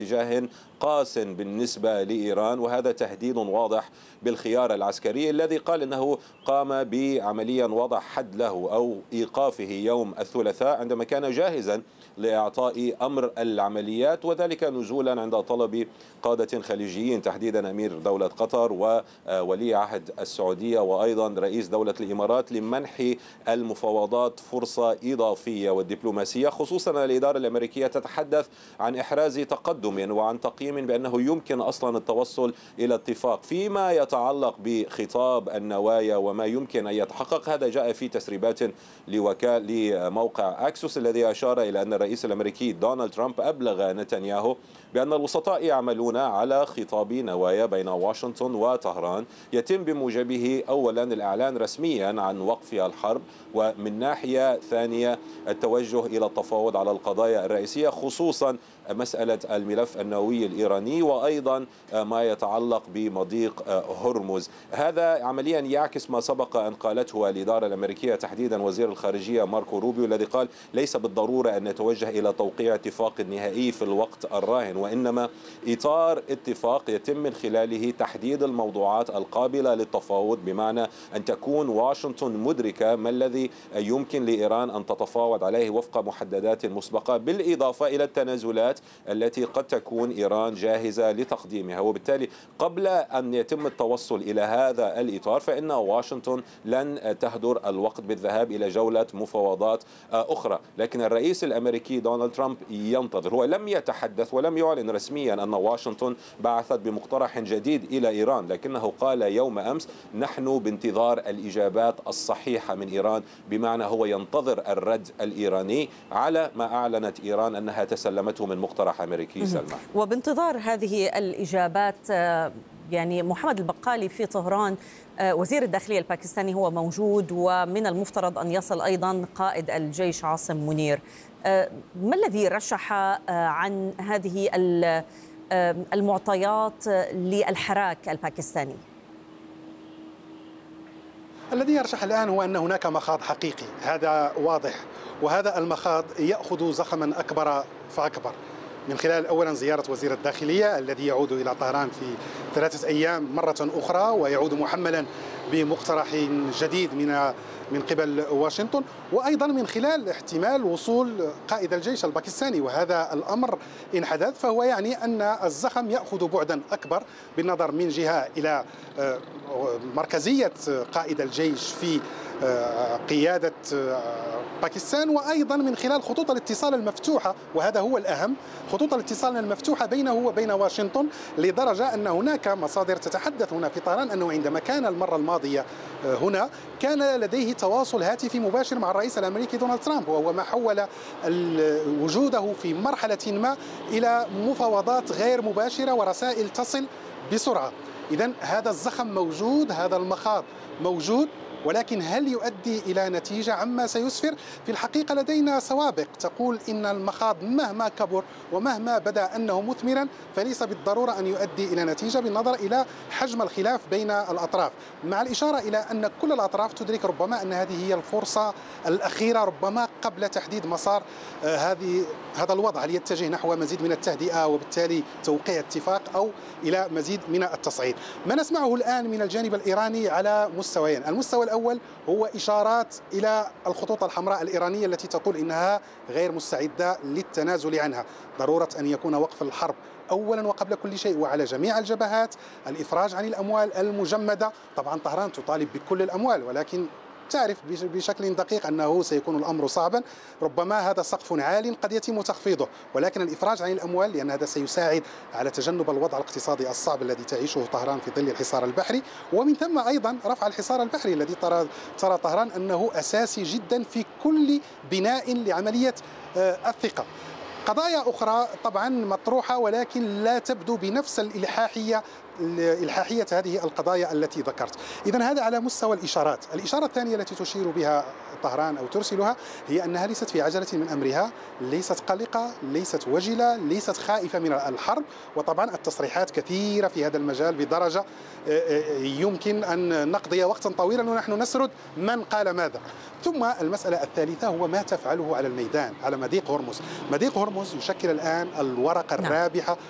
اتجاه قاس بالنسبة لإيران، وهذا تهديد واضح بالخيار العسكري الذي قال أنه قام بعمليا وضع حد له أو إيقافه يوم الثلاثاء عندما كان جاهزا لإعطاء أمر العمليات، وذلك نزولا عند طلب قادة خليجيين تحديدا أمير دولة قطر وولي عهد السعودية وأيضا رئيس دولة الإمارات لمنح المفاوضات فرصة إضافية والدبلوماسية، خصوصا الإدارة الأمريكية تتحدث عن إحراز تقدم وعن تقييم بأنه يمكن أصلا التوصل إلى اتفاق فيما يتعلق بخطاب النوايا وما يمكن أن يتحقق. هذا جاء في تسريبات لموقع أكسوس الذي أشار إلى أن الرئيس الأمريكي دونالد ترامب أبلغ نتنياهو بأن الوسطاء يعملون على خطاب نوايا بين واشنطن وطهران يتم بموجبه أولا الإعلان رسميا عن وقف الحرب، ومن ناحية ثانية التوجه إلى التفاوض على القضايا الرئيسية خصوصا مسألة الملف النووي الإيراني وأيضا ما يتعلق بمضيق هرمز. هذا عمليا يعكس ما سبق أن قالته الإدارة الأمريكية تحديدا وزير الخارجية ماركو روبيو الذي قال ليس بالضرورة أن نتوجه إلى توقيع اتفاق نهائي في الوقت الراهن، وإنما إطار اتفاق يتم من خلاله تحديد الموضوعات القابلة للتفاوض، بمعنى أن تكون واشنطن مدركة ما الذي يمكن لإيران أن تتفاوض عليه وفق محددات مسبقة، بالإضافة إلى التنازلات التي قد تكون إيران جاهزة لتقديمها. وبالتالي قبل أن يتم التوصل إلى هذا الإطار فإن واشنطن لن تهدر الوقت بالذهاب إلى جولة مفاوضات أخرى. لكن الرئيس الأمريكي دونالد ترامب ينتظر، هو لم يتحدث ولم يعلن رسميا أن واشنطن بعثت بمقترح جديد إلى إيران، لكنه قال يوم أمس نحن بانتظار الإجابات الصحيحة من إيران، بمعنى هو ينتظر الرد الإيراني على ما أعلنت إيران أنها تسلمته من مقترح أمريكي. سلمى، وبانتظار هذه الإجابات يعني محمد البقالي في طهران وزير الداخلية الباكستاني هو موجود، ومن المفترض أن يصل أيضا قائد الجيش عاصم منير. ما الذي رشح عن هذه المعطيات للحراك الباكستاني؟ الذي يرشح الآن هو أن هناك مخاض حقيقي، هذا واضح، وهذا المخاض يأخذ زخما أكبر فأكبر من خلال أولا زيارة وزير الداخلية الذي يعود إلى طهران في 3 أيام مرة أخرى، ويعود محملا بمقترح جديد من قبل واشنطن، وأيضا من خلال احتمال وصول قائد الجيش الباكستاني. وهذا الأمر إن حدث فهو يعني أن الزخم يأخذ بعدا أكبر، بالنظر من جهة إلى مركزية قائد الجيش في قيادة باكستان، وأيضا من خلال خطوط الاتصال المفتوحة، وهذا هو الأهم، خطوط الاتصال المفتوحة بينه وبين واشنطن، لدرجة أن هناك مصادر تتحدث هنا في طهران أنه عندما كان المرة الماضية هنا كان لديه تواصل هاتفي مباشر مع الرئيس الأمريكي دونالد ترامب، وهو ما حول وجوده في مرحلة ما إلى مفاوضات غير مباشرة ورسائل تصل بسرعة. إذن هذا الزخم موجود، هذا المخاض موجود، ولكن هل يؤدي إلى نتيجة عما سيسفر؟ في الحقيقة لدينا سوابق تقول إن المخاض مهما كبر ومهما بدا أنه مثمرا فليس بالضرورة أن يؤدي إلى نتيجة، بالنظر إلى حجم الخلاف بين الأطراف، مع الإشارة إلى أن كل الأطراف تدرك ربما أن هذه هي الفرصة الأخيرة ربما قبل تحديد مسار هذا الوضع، هل يتجه نحو مزيد من التهدئة وبالتالي توقيع اتفاق أو إلى مزيد من التصعيد. ما نسمعه الآن من الجانب الإيراني على مستويين، المستوى الأول هو إشارات إلى الخطوط الحمراء الإيرانية التي تقول إنها غير مستعدة للتنازل عنها، ضرورة أن يكون وقف الحرب أولا وقبل كل شيء وعلى جميع الجبهات، الإفراج عن الأموال المجمدة. طبعا طهران تطالب بكل الأموال، ولكن تعرف بشكل دقيق أنه سيكون الأمر صعبا، ربما هذا سقف عال قد يتم تخفيضه، ولكن الإفراج عن الأموال لأن هذا سيساعد على تجنب الوضع الاقتصادي الصعب الذي تعيشه طهران في ظل الحصار البحري، ومن ثم أيضا رفع الحصار البحري الذي ترى طهران أنه أساسي جدا في كل بناء لعملية الثقة. قضايا أخرى طبعا مطروحة ولكن لا تبدو بنفس الإلحاحية هذه القضايا التي ذكرت. إذن هذا على مستوى الإشارات. الإشارة الثانية التي تشير بها طهران أو ترسلها هي أنها ليست في عجلة من أمرها، ليست قلقة، ليست وجلة، ليست خائفة من الحرب، وطبعا التصريحات كثيرة في هذا المجال بدرجة يمكن أن نقضي وقتا طويلا ونحن نسرد من قال ماذا. ثم المسألة الثالثة هو ما تفعله على الميدان، على مضيق هرمز. مضيق هرمز يشكل الآن الورقة الرابحة